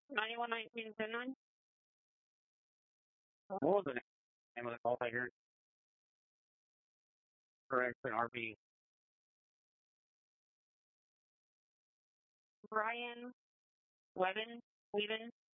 911909. What was the name of the call I heard? Correct, an RV. Brian Levin.